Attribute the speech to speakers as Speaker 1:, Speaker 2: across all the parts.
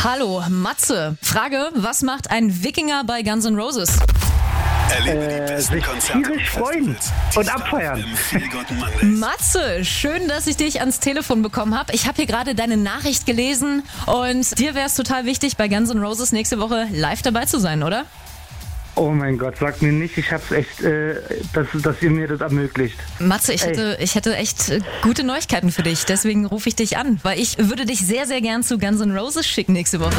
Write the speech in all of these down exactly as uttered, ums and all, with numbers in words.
Speaker 1: Hallo, Matze. Frage, was macht ein Wikinger bei Guns N' Roses?
Speaker 2: Erlebe die
Speaker 3: Äh,
Speaker 2: besten
Speaker 3: sich
Speaker 2: Konzerte
Speaker 3: tierisch freuen und abfeiern.
Speaker 1: Matze, schön, dass ich dich ans Telefon bekommen habe. Ich habe hier gerade deine Nachricht gelesen und dir wäre es total wichtig, bei Guns N' Roses nächste Woche live dabei zu sein, oder?
Speaker 3: Oh mein Gott, sag mir nicht, ich hab's echt, äh, dass, dass ihr mir das ermöglicht.
Speaker 1: Matze, ich hätte, ich hätte echt äh, gute Neuigkeiten für dich, deswegen rufe ich dich an, weil ich würde dich sehr, sehr gern zu Guns N' Roses schicken nächste Woche.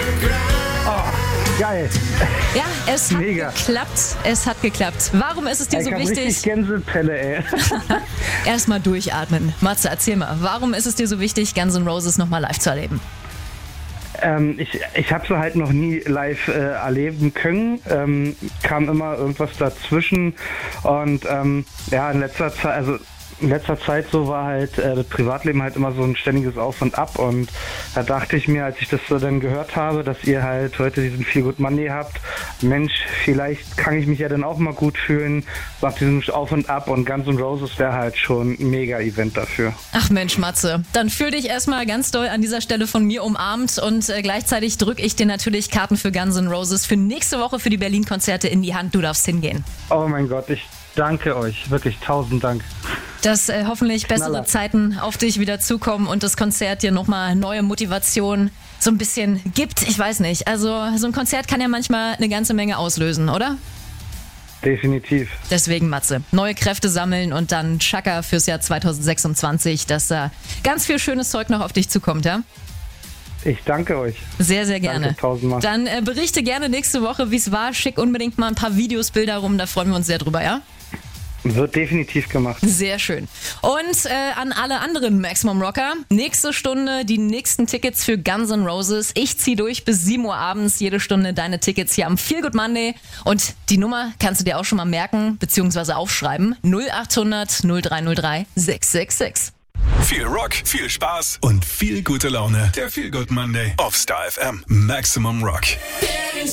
Speaker 3: Oh, geil.
Speaker 1: Ja, es hat
Speaker 3: Mega.
Speaker 1: geklappt, es hat geklappt. Warum ist es dir
Speaker 3: Ich
Speaker 1: so
Speaker 3: hab
Speaker 1: wichtig?
Speaker 3: richtig Gänsepelle, ey.
Speaker 1: Erstmal durchatmen. Matze, erzähl mal, warum ist es dir so wichtig, Guns N' Roses nochmal live zu erleben?
Speaker 3: Ähm, ich ich habe sie halt noch nie live äh, erleben können. Ähm, kam immer irgendwas dazwischen und ähm, ja, in letzter Zeit, also in letzter Zeit so war halt äh, das Privatleben halt immer so ein ständiges Auf und Ab und da dachte ich mir, als ich das so dann gehört habe, dass ihr halt heute diesen Feel Good Monday habt, Mensch, vielleicht kann ich mich ja dann auch mal gut fühlen nach diesem Auf und Ab und Guns N' Roses wäre halt schon ein Mega-Event dafür.
Speaker 1: Ach Mensch, Matze, dann fühl dich erstmal ganz doll an dieser Stelle von mir umarmt und äh, gleichzeitig drücke ich dir natürlich Karten für Guns N' Roses für nächste Woche für die Berlin-Konzerte in die Hand. Du darfst hingehen.
Speaker 3: Oh mein Gott, ich danke euch, wirklich tausend Dank.
Speaker 1: Dass äh, hoffentlich bessere
Speaker 3: Knaller.
Speaker 1: Zeiten auf dich wieder zukommen und das Konzert dir nochmal neue Motivation so ein bisschen gibt. Ich weiß nicht, also so ein Konzert kann ja manchmal eine ganze Menge auslösen, oder?
Speaker 3: Definitiv.
Speaker 1: Deswegen, Matze, neue Kräfte sammeln und dann Chaka fürs Jahr zwanzig sechsundzwanzig, dass da ganz viel schönes Zeug noch auf dich zukommt, ja?
Speaker 3: Ich danke euch.
Speaker 1: Sehr, sehr gerne.
Speaker 3: Danke tausendmal.
Speaker 1: Dann äh, berichte gerne nächste Woche, wie es war. Schick unbedingt mal ein paar Videos, Bilder rum, da freuen wir uns sehr drüber, ja?
Speaker 3: Wird definitiv gemacht.
Speaker 1: Sehr schön. Und äh, an alle anderen Maximum Rocker, nächste Stunde die nächsten Tickets für Guns N' Roses. Ich zieh durch bis sieben Uhr abends, jede Stunde deine Tickets hier am Feel Good Monday. Und die Nummer kannst du dir auch schon mal merken, beziehungsweise aufschreiben. null acht hundert null drei null drei sechs sechs sechs.
Speaker 2: Viel Rock, viel Spaß und viel gute Laune. Der Feel Good Monday auf Star F M. Maximum Rock.